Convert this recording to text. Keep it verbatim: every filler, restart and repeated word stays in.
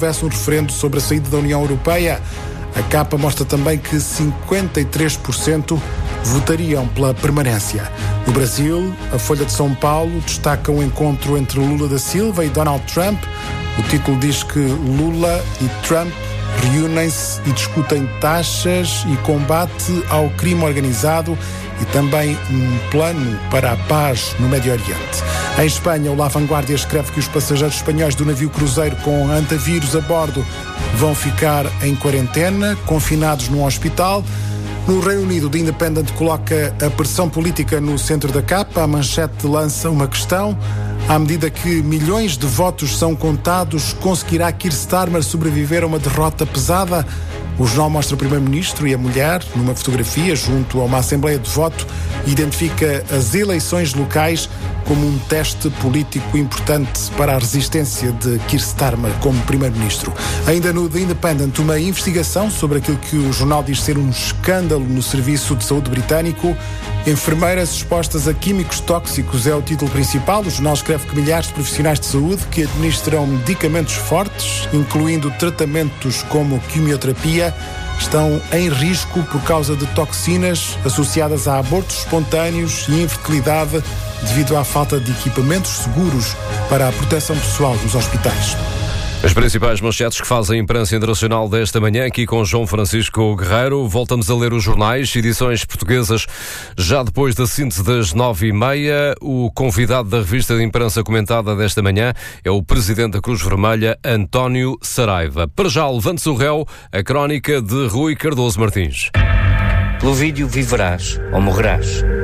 houvesse um referendo sobre a saída da União Europeia. A capa mostra também que cinquenta e três por cento votariam pela permanência. No Brasil, a Folha de São Paulo destaca um encontro entre Lula da Silva e Donald Trump. O título diz que Lula e Trump reúnem-se e discutem taxas e combate ao crime organizado e também um plano para a paz no Médio Oriente. Em Espanha, o La Vanguardia escreve que os passageiros espanhóis do navio cruzeiro com antavírus a bordo vão ficar em quarentena, confinados num hospital. No Reino Unido, The Independent coloca a pressão política no centro da capa. A manchete lança uma questão. À medida que milhões de votos são contados, conseguirá Keir Starmer sobreviver a uma derrota pesada? O jornal mostra o primeiro-ministro e a mulher numa fotografia junto a uma assembleia de voto e identifica as eleições locais como um teste político importante para a resistência de Keir Starmer como primeiro-ministro. Ainda no The Independent, uma investigação sobre aquilo que o jornal diz ser um escândalo no Serviço de Saúde britânico. Enfermeiras expostas a químicos tóxicos é o título principal. O jornal escreve que milhares de profissionais de saúde que administram medicamentos fortes, incluindo tratamentos como quimioterapia, estão em risco por causa de toxinas associadas a abortos espontâneos e infertilidade devido à falta de equipamentos seguros para a proteção pessoal nos hospitais. As principais manchetes que fazem a imprensa internacional desta manhã, aqui com João Francisco Guerreiro. Voltamos a ler os jornais, edições portuguesas, já depois da síntese das nove e meia. O convidado da revista de imprensa comentada desta manhã é o presidente da Cruz Vermelha, António Saraiva. Para já, levante-se o réu, a crónica de Rui Cardoso Martins. Pelo vídeo viverás ou morrerás.